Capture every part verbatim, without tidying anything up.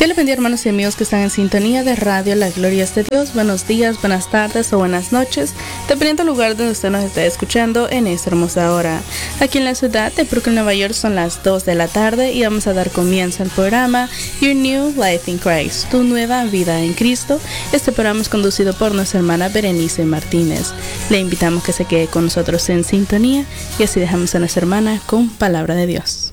Dios les bendiga, hermanos y amigos que están en sintonía de Radio La Gloria es de Dios. Buenos días, buenas tardes o buenas noches, dependiendo del lugar donde usted nos esté escuchando en esta hermosa hora. Aquí en la ciudad de Brooklyn, Nueva York, son las dos de la tarde y vamos a dar comienzo al programa Your New Life in Christ, tu nueva vida en Cristo. Este programa es conducido por nuestra hermana Berenice Martínez. Le invitamos que se quede con nosotros en sintonía y así dejamos a nuestra hermana con palabra de Dios.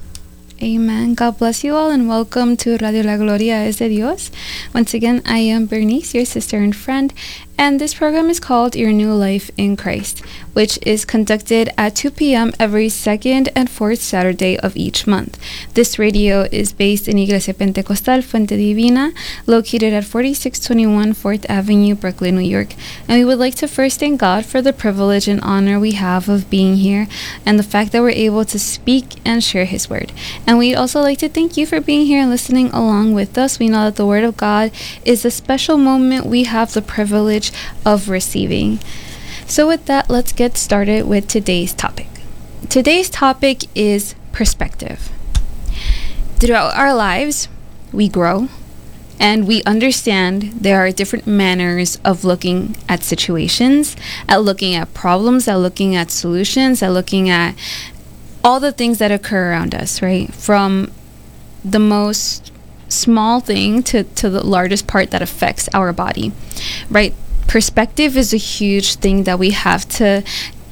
Amen. God bless you all and welcome to Radio La Gloria es de Dios. Once again, I am Bernice, your sister and friend, and this program is called Your New Life in Christ, which is conducted at two p.m. every second and fourth Saturday of each month. This radio is based in Iglesia Pentecostal Fuente Divina, located at forty-six twenty-one fourth Avenue, Brooklyn, New York. And we would like to first thank God for the privilege and honor we have of being here and the fact that we're able to speak and share His Word. And we'd also like to thank you for being here and listening along with us. We know that the Word of God is a special moment we have the privilege of receiving. So with that, let's get started with today's topic. Today's topic is perspective. Throughout our lives, we grow and we understand there are different manners of looking at situations, at looking at problems, at looking at solutions, at looking at all the things that occur around us, right? From the most small thing to, to the largest part that affects our body, right? Perspective is a huge thing that we have to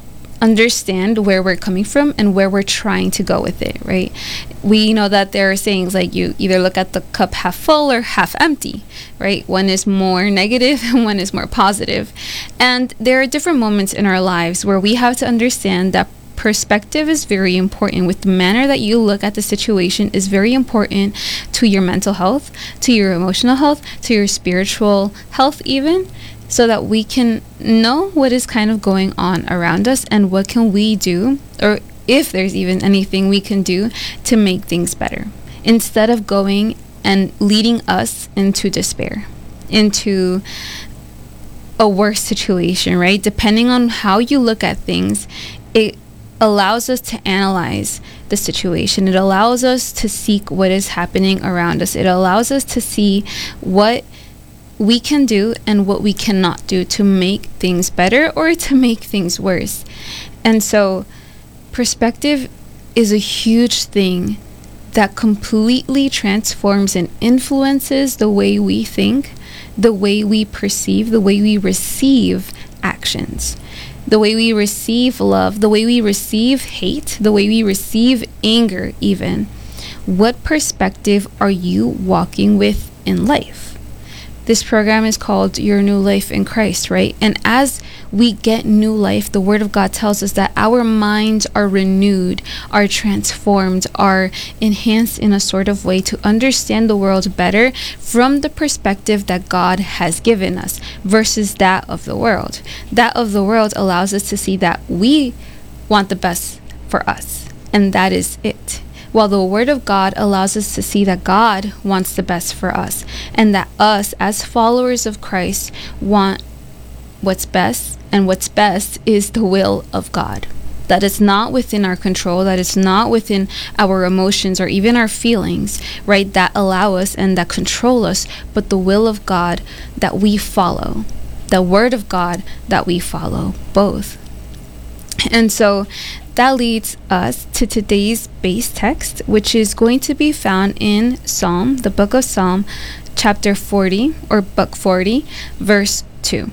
understand where we're coming from and where we're trying to go with it, right? We know that there are sayings like you either look at the cup half full or half empty, right? One is more negative and one is more positive. And there are different moments in our lives where we have to understand that perspective is very important. With the manner that you look at the situation is very important to your mental health, to your emotional health, to your spiritual health even, so that we can know what is kind of going on around us and what can we do, or if there's even anything we can do to make things better, instead of going and leading us into despair, into a worse situation, right? Depending on how you look at things, it allows us to analyze the situation. It allows us to seek what is happening around us. It allows us to see what we can do and what we cannot do to make things better or to make things worse. And so perspective is a huge thing that completely transforms and influences the way we think, the way we perceive, the way we receive actions, the way we receive love, the way we receive hate, the way we receive anger even. What perspective are you walking with in life? This program is called Your New Life in Christ, right? And as we get new life, the Word of God tells us that our minds are renewed, are transformed, are enhanced in a sort of way to understand the world better from the perspective that God has given us versus that of the world. That of the world allows us to see that we want the best for us, and that is it. While the Word of God allows us to see that God wants the best for us and that us as followers of Christ want what's best, and what's best is the will of God. That is not within our control, that is not within our emotions or even our feelings, right, that allow us and that control us, but the will of God that we follow, the Word of God that we follow, both. And so that leads us to today's base text, which is going to be found in Psalm, the book of Psalm, chapter forty, or book forty, verse two.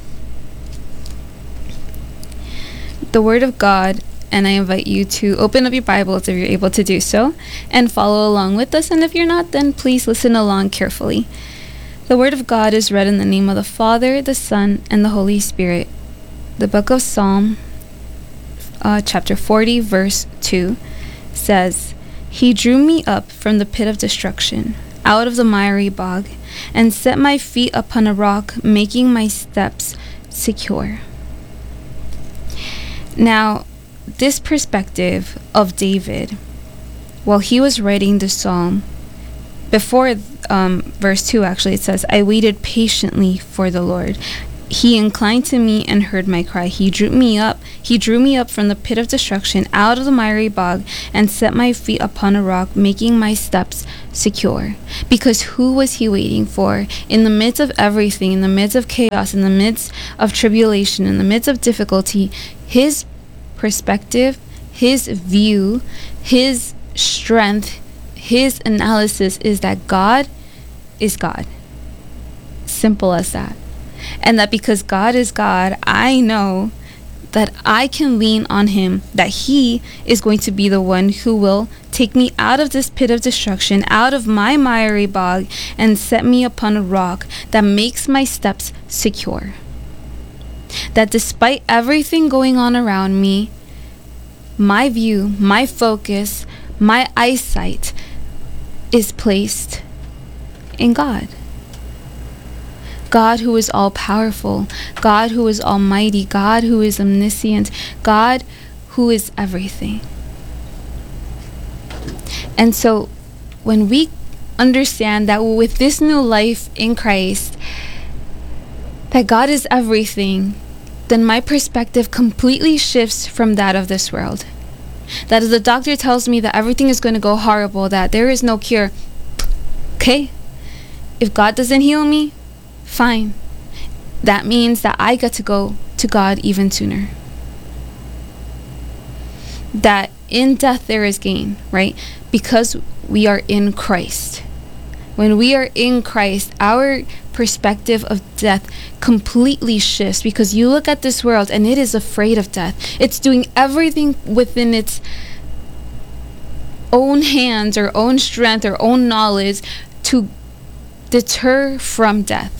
The Word of God, and I invite you to open up your Bibles if you're able to do so, and follow along with us, and if you're not, then please listen along carefully. The Word of God is read in the name of the Father, the Son, and the Holy Spirit. The book of Psalm, Uh, chapter forty, verse two, says, He drew me up from the pit of destruction, out of the miry bog, and set my feet upon a rock, making my steps secure. Now, this perspective of David, while he was writing the psalm, before um, verse two actually, it says, I waited patiently for the Lord. He inclined to me and heard my cry. He drew me up. He drew me up from the pit of destruction, out of the miry bog, and set my feet upon a rock, making my steps secure. Because who was he waiting for? In the midst of everything, in the midst of chaos, in the midst of tribulation, in the midst of difficulty, his perspective, his view, his strength, his analysis is that God is God. Simple as that. And that because God is God, I know that I can lean on him, that he is going to be the one who will take me out of this pit of destruction, out of my miry bog, and set me upon a rock that makes my steps secure. That despite everything going on around me, my view, my focus, my eyesight is placed in God. God who is all powerful, God who is almighty, God who is omniscient, God who is everything. And so when we understand that with this new life in Christ, that God is everything, then my perspective completely shifts from that of this world. That if the doctor tells me that everything is going to go horrible, that there is no cure, okay, if God doesn't heal me, fine. That means that I get to go to God even sooner. That in death there is gain, right? Because we are in Christ. When we are in Christ, our perspective of death completely shifts, because you look at this world and it is afraid of death. It's doing everything within its own hands or own strength or own knowledge to deter from death.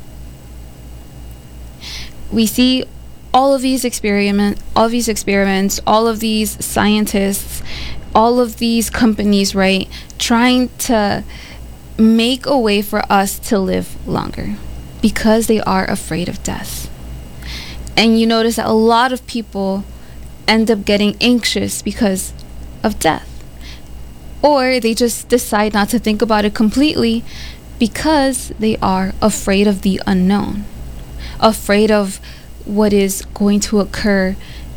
We see all of these experiment, all of these experiments, all of these scientists, all of these companies, right, trying to make a way for us to live longer because they are afraid of death. And you notice that a lot of people end up getting anxious because of death. Or they just decide not to think about it completely because they are afraid of the unknown, afraid of what is going to occur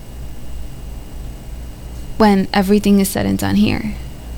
when everything is said and done here.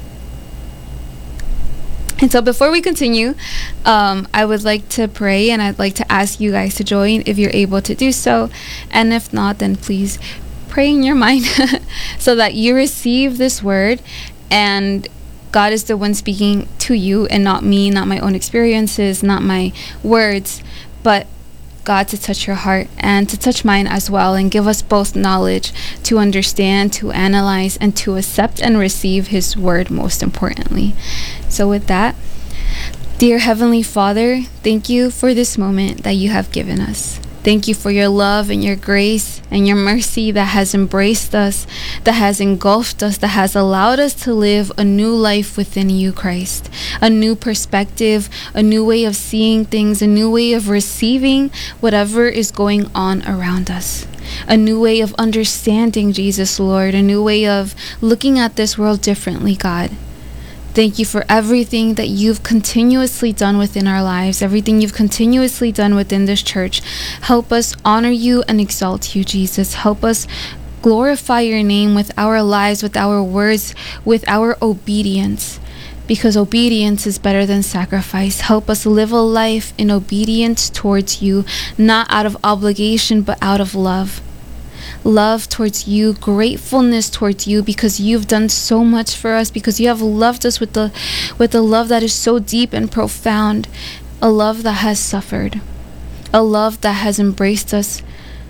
And so before we continue, um, I would like to pray, and I'd like to ask you guys to join if you're able to do so. And if not, then please pray in your mind so that you receive this word and God is the one speaking to you and not me, not my own experiences, not my words, but God to touch your heart and to touch mine as well, and give us both knowledge to understand, to analyze, and to accept and receive his word, most importantly. So with that, dear Heavenly Father, thank you for this moment that you have given us. Thank you for your love and your grace and your mercy that has embraced us, that has engulfed us, that has allowed us to live a new life within you, Christ. A new perspective, a new way of seeing things, a new way of receiving whatever is going on around us. A new way of understanding Jesus, Lord. A new way of looking at this world differently, God. Thank you for everything that you've continuously done within our lives, everything you've continuously done within this church. Help us honor you and exalt you, Jesus. Help us glorify your name with our lives, with our words, with our obedience, because obedience is better than sacrifice. Help us live a life in obedience towards you, not out of obligation, but out of love. Love towards you, gratefulness towards you, because you've done so much for us, because you have loved us with the with a love that is so deep and profound, a love that has suffered, a love that has embraced us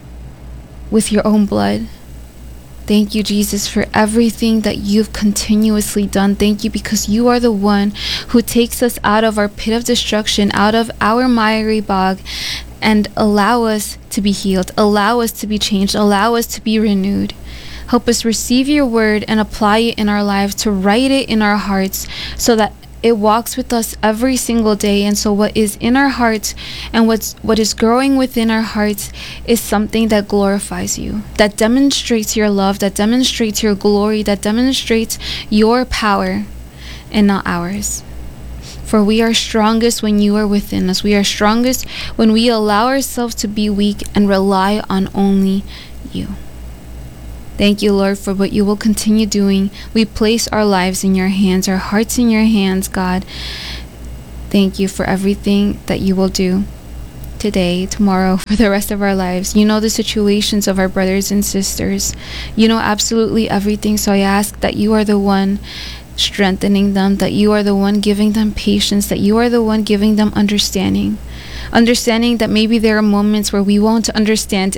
with your own blood. Thank you, Jesus, for everything that you've continuously done. Thank you because you are the one who takes us out of our pit of destruction, out of our miry bog, and allow us to be healed, allow us to be changed, allow us to be renewed. Help us receive your word and apply it in our lives, to write it in our hearts so that it walks with us every single day. And so what is in our hearts and what's what is growing within our hearts is something that glorifies you, that demonstrates your love, that demonstrates your glory, that demonstrates your power and not ours. For we are strongest when you are within us. We are strongest when we allow ourselves to be weak and rely on only you. Thank you, Lord, for what you will continue doing. We place our lives in your hands, our hearts in your hands, God. Thank you for everything that you will do today, tomorrow, for the rest of our lives. You know the situations of our brothers and sisters. You know absolutely everything. So I ask that you are the one strengthening them, that you are the one giving them patience, that you are the one giving them understanding. Understanding that maybe there are moments where we won't understand